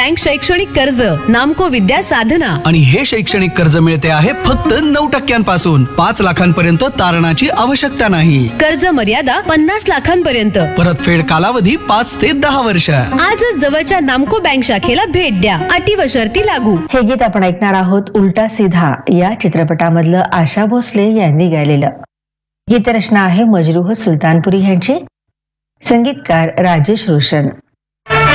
Bank शैक्षणिक कर्ज, नामको विद्या साधना. आणि हे शैक्षणिक कर्ज मिळते आहे फक्त 9% 5 लाखांपर्यंत तारणाची आवश्यकता नाही. कर्ज मर्यादा 50 लाखांपर्यंत. परतफेड कालावधी 5 ते 10 वर्ष. आजच जवळच्या नामको बँक शाखेला भेट द्या. अटी व शर्ती लागू. हे गीत आपण ऐकणार आहोत उलटा सीधा या चित्रपटामधलं आशा भोसले यांनी गायलेलं. गीतरचना आहे मजरूह सुलतानपुरी यांची, संगीतकार राजेश रोशन.